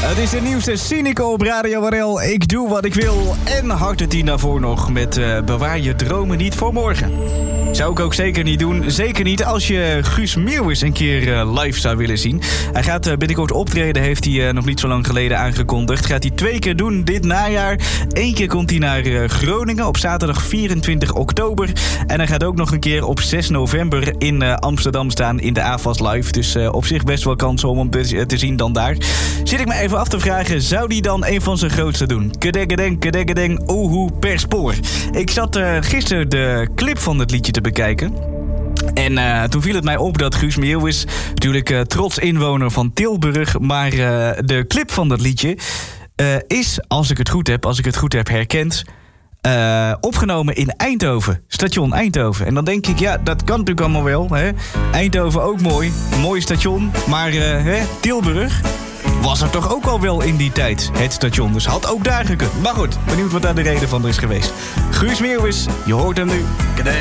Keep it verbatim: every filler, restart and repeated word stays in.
Het is de nieuwste Cynical op Radio Warel. Ik doe wat ik wil. En harte tien daarvoor nog met uh, bewaar je dromen niet voor morgen. Zou ik ook zeker niet doen. Zeker niet als je Guus Meeuwis een keer uh, live zou willen zien. Hij gaat uh, binnenkort optreden, heeft hij uh, nog niet zo lang geleden aangekondigd. Gaat hij twee keer doen dit najaar. Eén keer komt hij naar uh, Groningen op zaterdag vierentwintig oktober. En hij gaat ook nog een keer op zes november in uh, Amsterdam staan in de A F A S Live. Dus uh, op zich best wel kans om hem te, te zien dan daar. Zit ik me even af te vragen, zou die dan een van zijn grootste doen? Kedeggedeng, kedeggedeng, oehoe per spoor. Ik zat uh, gisteren de clip van het liedje te bekijken. En uh, toen viel het mij op dat Guus Meeuwis, natuurlijk uh, trots inwoner van Tilburg, maar uh, de clip van dat liedje uh, is, als ik het goed heb, als ik het goed heb herkend, Uh, opgenomen in Eindhoven, station Eindhoven. En dan denk ik, ja, dat kan natuurlijk allemaal wel. Hè? Eindhoven ook mooi, een mooi station. Maar uh, hè, Tilburg was er toch ook al wel in die tijd, het station. Dus had ook daar gekund. Maar goed, benieuwd wat daar de reden van is geweest. Guus Meeuwis, je hoort hem nu.